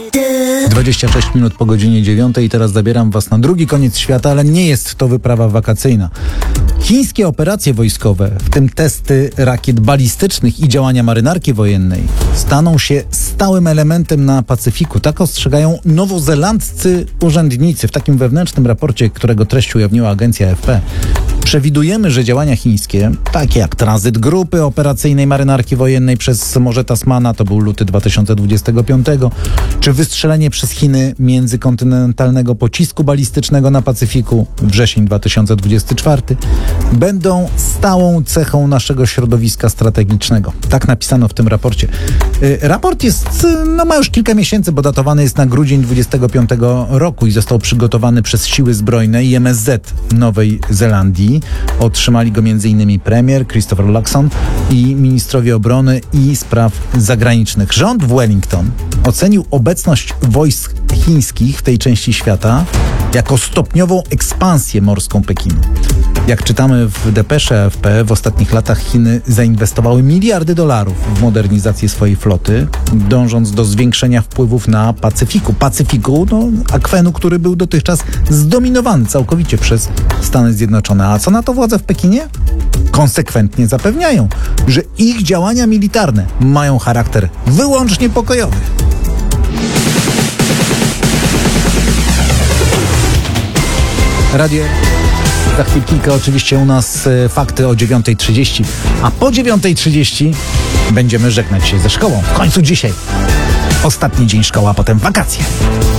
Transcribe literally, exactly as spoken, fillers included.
dwadzieścia sześć minut po godzinie dziewiątej i teraz zabieram Was na drugi koniec świata, ale nie jest to wyprawa wakacyjna. Chińskie operacje wojskowe, w tym testy rakiet balistycznych i działania marynarki wojennej, staną się stałym elementem na Pacyfiku. Tak ostrzegają nowozelandzcy urzędnicy w takim wewnętrznym raporcie, którego treść ujawniła agencja A F P. Przewidujemy, że działania chińskie, takie jak tranzyt grupy operacyjnej marynarki wojennej przez Morze Tasmana, to był luty dwa tysiące dwudziestego piątego, czy wystrzelenie przez Chiny międzykontynentalnego pocisku balistycznego na Pacyfiku, wrzesień dwa tysiące dwudziesty czwarty, będą stałą cechą naszego środowiska strategicznego. Tak napisano w tym raporcie. Raport jest, no ma już kilka miesięcy, bo datowany jest na grudzień dwudziestego piątego roku i został przygotowany przez Siły Zbrojne i M S Z Nowej Zelandii. Otrzymali go m.in. premier Christopher Luxon i ministrowie obrony i spraw zagranicznych. Rząd w Wellington ocenił obecność wojsk chińskich w tej części świata jako stopniową ekspansję morską Pekinu. Jak czytamy w depesze A F P, w ostatnich latach Chiny zainwestowały miliardy dolarów w modernizację swojej floty, dążąc do zwiększenia wpływów na Pacyfiku. Pacyfiku, no, akwenu, który był dotychczas zdominowany całkowicie przez Stany Zjednoczone. A co na to władze w Pekinie? Konsekwentnie zapewniają, że ich działania militarne mają charakter wyłącznie pokojowy. Radio. Za chwilę kilka oczywiście u nas e, fakty o dziewiątej trzydzieści, a po dziewiątej trzydzieści będziemy żegnać się ze szkołą. W końcu dzisiaj ostatni dzień szkoły, a potem wakacje.